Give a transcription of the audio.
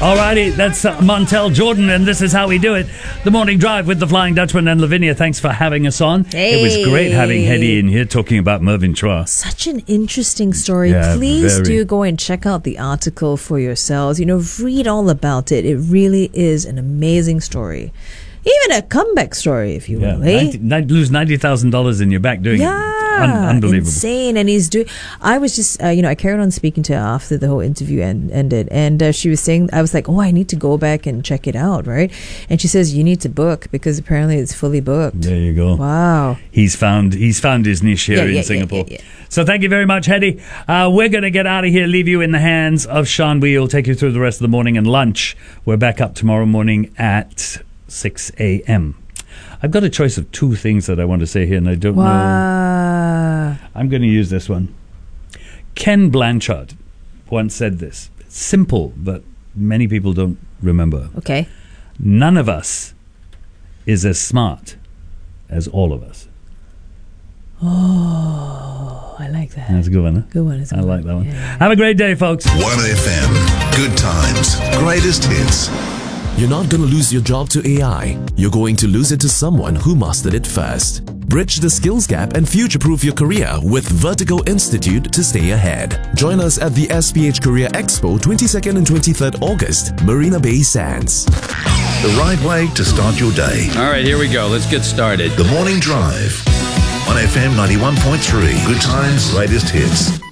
Alrighty, that's Montel Jordan, and this is how we do it. The Morning Drive with the Flying Dutchman and Lavinia. Thanks for having us on. Hey. It was great having Hedy in here talking about Mervyn Chua. Such an interesting story. Yeah, Please very. do go and check out the article for yourselves. Read all about it. It really is an amazing story. Even a comeback story, if you will. Lose $90,000 in your back doing it. Unbelievable. Insane. And he's doing. I was just, I carried on speaking to her after the whole interview ended, and she was saying, I was like, oh, I need to go back and check it out, right? And she says, you need to book because apparently it's fully booked. There you go. Wow. He's found his niche here in Singapore. Yeah. So thank you very much, Hedy. We're going to get out of here, leave you in the hands of Sean Wee. Will take you through the rest of the morning and lunch. We're back up tomorrow morning at 6 a.m. I've got a choice of two things that I want to say here, and I don't know. I'm going to use this one. Ken Blanchard once said this. It's simple, but many people don't remember. Okay. None of us is as smart as all of us. Oh, I like that. That's a good one, huh? Good one. I like that one. Yeah. Have a great day, folks. 1FM. Good times. Greatest hits. You're not going to lose your job to AI. You're going to lose it to someone who mastered it first. Bridge the skills gap and future-proof your career with Vertigo Institute to stay ahead. Join us at the SPH Career Expo 22nd and 23rd August, Marina Bay Sands. The right way to start your day. All right, here we go. Let's get started. The Morning Drive. 1FM 91.3. Good times, greatest hits.